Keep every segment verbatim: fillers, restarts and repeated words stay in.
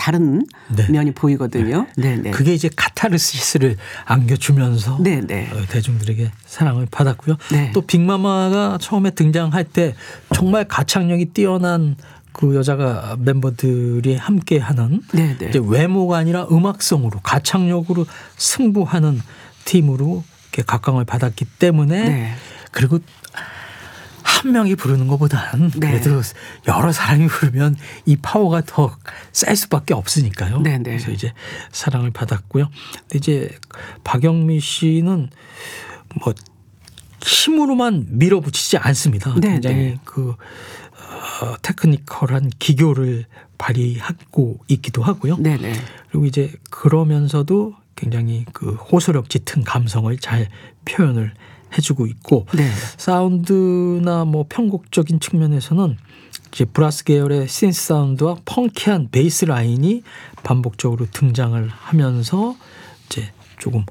다른 네. 면이 보이거든요. 네. 네. 그게 이제 카타르시스를 안겨주면서 네. 네. 대중들에게 사랑을 받았고요. 네. 또 빅마마가 처음에 등장할 때 정말 가창력이 뛰어난 그 여자가 멤버들이 함께하는 네. 네. 이제 외모가 아니라 음악성으로 가창력으로 승부하는 팀으로 이렇게 각광을 받았기 때문에 네. 그리고 한 명이 부르는 것보단 네. 그래도 여러 사람이 부르면 이 파워가 더 셀 수밖에 없으니까요. 네, 네. 그래서 이제 사랑을 받았고요. 근데 이제 박영미 씨는 뭐 힘으로만 밀어붙이지 않습니다. 네, 굉장히 네. 그 어, 테크니컬한 기교를 발휘하고 있기도 하고요. 네. 네. 그리고 이제 그러면서도 굉장히 그 호소력 짙은 감성을 잘 표현을 해주고 있고 네. 사운드나 뭐 편곡적인 측면에서는 이제 브라스 계열의 신스 사운드와 펑키한 베이스 라인이 반복적으로 등장을 하면서 이제 조금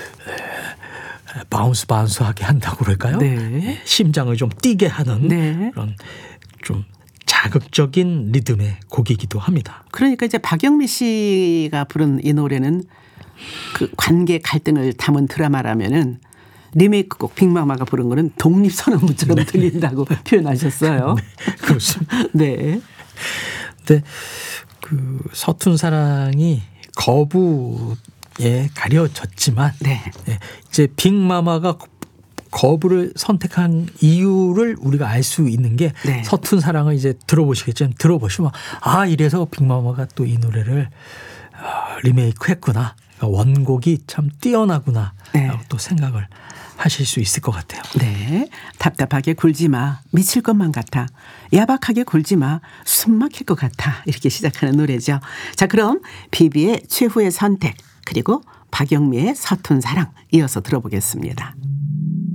바운스 바운스하게 한다고 그럴까요? 네. 심장을 좀 뛰게 하는 네. 그런 좀 자극적인 리듬의 곡이기도 합니다. 그러니까 이제 박영미 씨가 부른 이 노래는 그 관계 갈등을 담은 드라마라면은 리메이크곡 빅마마가 부른 거는 독립선언문처럼 네. 들린다고 표현하셨어요. 네, 그렇습니다. 네. 근데 그 서툰 사랑이 거부에 가려졌지만 네. 네, 이제 빅마마가 거부를 선택한 이유를 우리가 알 수 있는 게 네. 서툰 사랑을 이제 들어보시겠지만 들어보시면 아 이래서 빅마마가 또 이 노래를 리메이크했구나. 원곡이 참 뛰어나구나. 네. 라고 또 생각을 하실 수 있을 것 같아요. 네. 답답하게 굴지 마. 미칠 것만 같아. 야박하게 굴지 마. 숨 막힐 것 같아. 이렇게 시작하는 노래죠. 자, 그럼 비비의 최후의 선택 그리고 박영미의 서툰 사랑 이어서 들어보겠습니다.